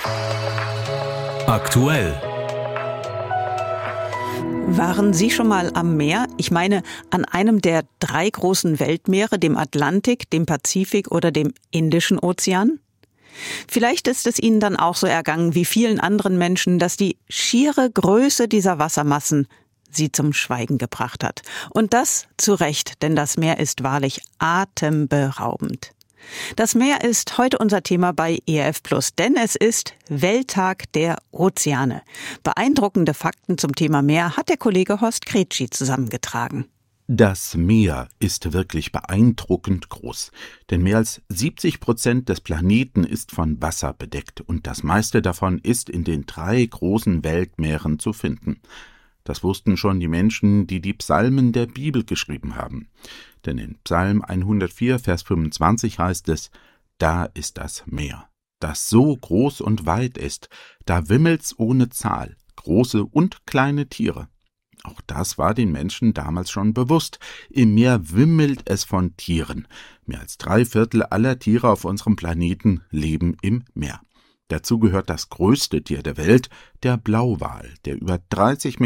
Aktuell. Waren Sie schon mal am Meer? Ich meine, an einem der 3 großen Weltmeere, dem Atlantik, dem Pazifik oder dem Indischen Ozean? Vielleicht ist es Ihnen dann auch so ergangen wie vielen anderen Menschen, dass die schiere Größe dieser Wassermassen Sie zum Schweigen gebracht hat. Und das zu Recht, denn das Meer ist wahrlich atemberaubend. Das Meer ist heute unser Thema bei ERF+, denn es ist Welttag der Ozeane. Beeindruckende Fakten zum Thema Meer hat der Kollege Horst Kretschi zusammengetragen. Das Meer ist wirklich beeindruckend groß, denn mehr als 70% des Planeten ist von Wasser bedeckt und das meiste davon ist in den 3 großen Weltmeeren zu finden. Das wussten schon die Menschen, die die Psalmen der Bibel geschrieben haben. Denn in Psalm 104, Vers 25 heißt es: Da ist das Meer, das so groß und weit ist, da wimmelt's ohne Zahl, große und kleine Tiere. Auch das war den Menschen damals schon bewusst. Im Meer wimmelt es von Tieren. Mehr als 3/4 aller Tiere auf unserem Planeten leben im Meer. Dazu gehört das größte Tier der Welt, der Blauwal, der über 30